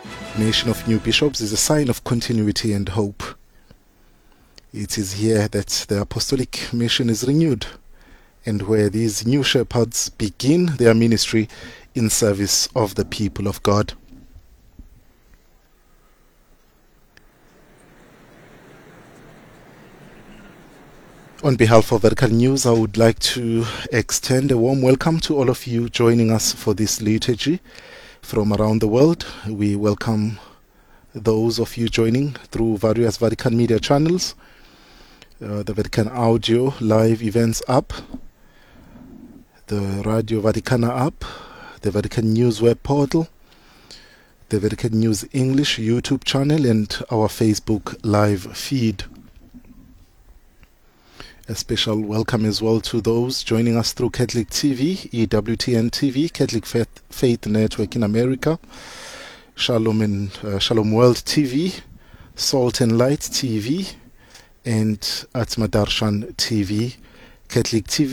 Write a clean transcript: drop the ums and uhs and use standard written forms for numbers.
Nation of new bishops is a sign of continuity and hope. It is here that the apostolic mission is renewed, and where these new shepherds begin their ministry in service of the people of God. On behalf of Vatican News, I would like to extend a warm welcome to all of you joining us for this liturgy from around the world. We welcome those of you joining through various Vatican media channels, the Vatican Audio Live Events app, the Radio Vaticana app, the Vatican News web portal, the Vatican News English YouTube channel, and our Facebook live feed. A special welcome as well to those joining us through Catholic TV, EWTN TV, Catholic Faith Network in America, Shalom World TV, Salt and Light TV, and Atma Darshan TV, Catholic TV.